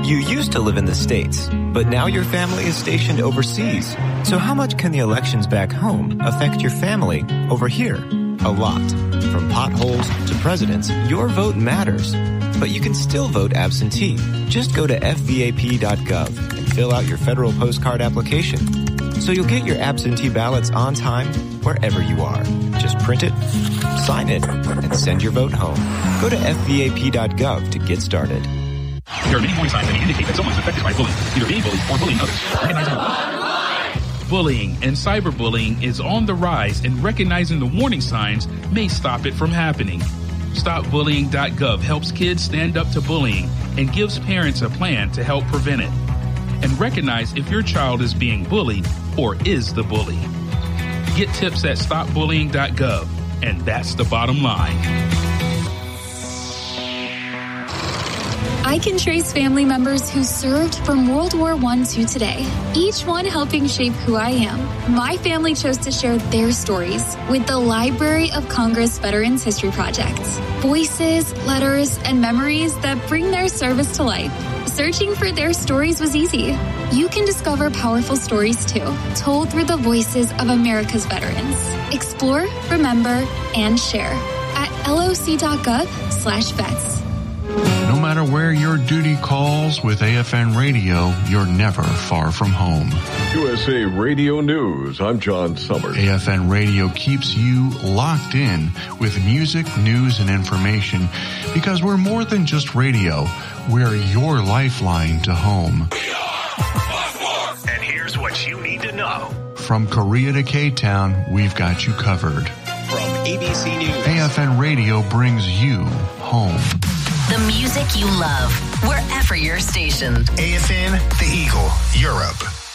You used to live in the States, but now your family is stationed overseas. So how much can the elections back home affect your family over here? A lot. From potholes to presidents, your vote matters. But you can still vote absentee. Just go to fvap.gov and fill out your federal postcard application. So you'll get your absentee ballots on time wherever you are. Just print it, sign it, and send your vote home. Go to fvap.gov to get started. There are many warning signs that may indicate that someone is affected by bullying, either being bullied or bullying others. Bullying and cyberbullying is on the rise, and recognizing the warning signs may stop it from happening. StopBullying.gov helps kids stand up to bullying and gives parents a plan to help prevent it. And recognize if your child is being bullied or is the bully. Get tips at StopBullying.gov, and that's the bottom line. I can trace family members who served from World War I to today, each one helping shape who I am. My family chose to share their stories with the Library of Congress Veterans History Project. Voices, letters, and memories that bring their service to life. Searching for their stories was easy. You can discover powerful stories too, told through the voices of America's veterans. Explore, remember, and share at loc.gov/vets. No matter where your duty calls, with AFN Radio, you're never far from home. USA Radio News, I'm John Summers. AFN Radio keeps you locked in with music, news, and information, because we're more than just radio. We're your lifeline to home. We are Baltimore! And here's what you need to know. From Korea to K-Town, we've got you covered. From ABC News, AFN Radio brings you home. The music you love, wherever your station. AFN, The Eagle, Europe.